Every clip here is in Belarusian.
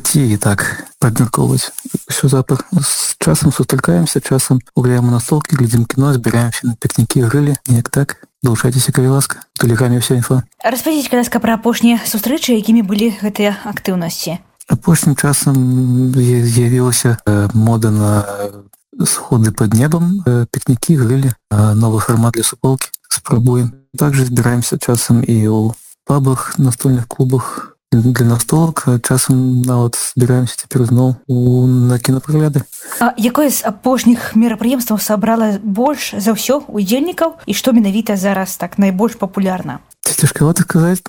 прыйти і так падмяркоўваць усё запар. З часам сустракаемся, часам гуляем у настолкі, глядзім кіно, збіраемся на пікнікі, грылі, неяк так. Долучайцеся, калі ласка. У тэлеграме ўся інфа. Распавядзіце, калі ласка, пра апошнія сустрэчы, якімі былі гэтыя актыўнасці. Апошнім часам з'явілася мода на сходы под небом, пікнікі, грылі, новы фармат для суполкі. Спрабуем. Также збіраемся часам і ў пабах, настольных клубах для настолак. Часам нават збіраемся цяпер зноў на кінапрагляды. А якое з апошніх мерапрыемстваў сабрала больш за ўсё удзельнікаў і што менавіта зараз так найбольш папулярна? Цяжкавата сказаць,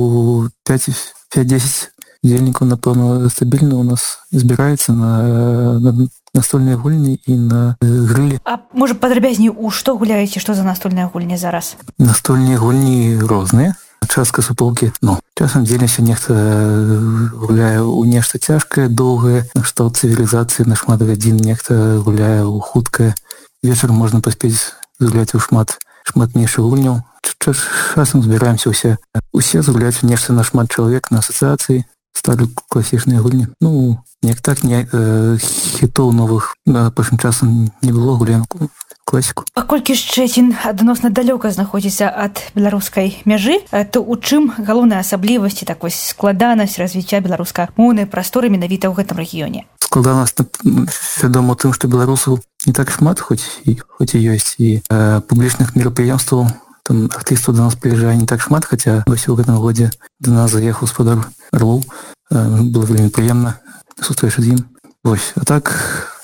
5-10 удзельнікаў, напэўна, стабільна у нас збіраецца на настольныя гульні і на грылі. А можа падрабязней, у што гуляеце, што за настольныя гульні зараз? Настольныя гульні розныя. Частка суполкі, часам дзеліся, нехта гуляе ў нешта цяжкае, доўгае, накшталт цывілізацыі на шмат гадзін, нехта гуляе ў хуткае. Вечар можна паспець згуляць у шмат меншых гульняў. Часам збіраемся усе згуляць нешта на шмат чалавек, на асацыяцыі, сталі класічныя гульні. Неяк так, хітоў новых апошнім часам не было, гуляем класіку. Паколькі Шчэцін адносна далёка знаходзіцца ад беларускай мяжы, то ў чым галоўная асаблівасць і такой складанасць развіцця беларускамоўнай прасторы менавіта ў гэтым рэгіёне? Складанасць, вядома, тым, што беларусаў не так шмат, хоць і ёсць, і публічных мерапрыемстваў, там артыстаў да нас прыязджае не так шмат, хаця вось у гэтым годзе да нас заехаў спадар Орлоў. Было вельмі прыемна сустрэча з ім. Вось, а так,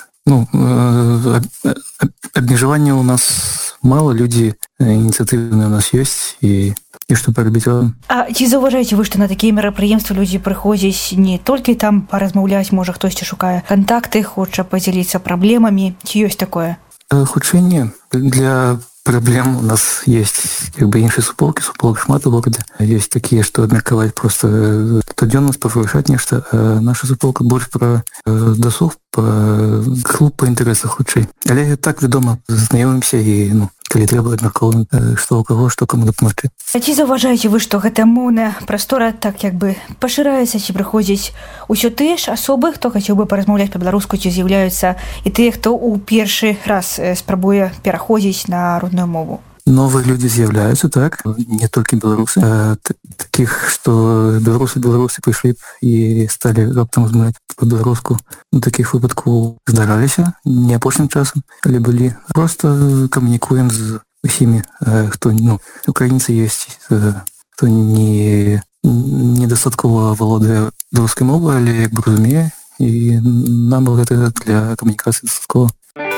абмежаванняў у нас мала, людзі ініцыятыўныя у нас ёсць і што парабіць. А ці заўважаеце вы, што на такія мерапрыемствы людзі прыходзяць не толькі там паразмаўляць, можа хтосьці шукае кантакты, хоча падзяліцца праблемамі, ці ёсць такое? Хутчэй не. Для праблем у нас есть іншыя суполкі шмат у горадзе. Ёсць такія, што абмеркаваць проста штодзённа павышаць нешта, а наша суполка больш пра дасуг, клуб па інтарэсах хутчэй. Але так, вядома, знаёмімся і, калі трэба, абмяркоўваем, што ў каго, што каму дапамагчы. А ці заўважаеце вы, што гэтая моўная прастора так як бы пашыраецца, ці прыходзіць усё тыя ж асобы, хто хацеў бы паразмаўляць па-беларуску, ці з'яўляюцца і тыя, хто ў першы раз спрабуе пераходзіць на родную мову? Новыя людзі з'яўляюцца, так, не толькі беларусы. Такіх, што беларусы прыйшлі і сталі раптам размаўляць па-беларуску. Такіх выпадкаў здараліся, не апошнім часам, але былі. Проста камунікуем з усімі, хто, украінцы ёсць, хто недастаткова валодае беларускай мовай, але як бы разумее, і нам гэта для камунікацыі дастаткова.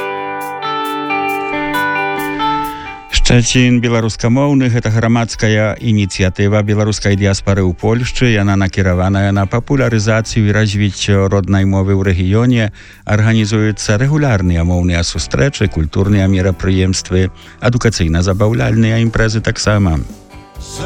Шчэцін беларускамоўны – гэта грамадская ініцыятыва беларускай дыяспары ў Польшчы. Яна накіраваная на папулярызацыю і развіццё роднай мовы ў рэгіёне. Арганізуюцца рэгулярныя моўныя сустрэчы, культурныя мерапрыемствы, адукацыйна-забаўляльныя імпрэзы таксама.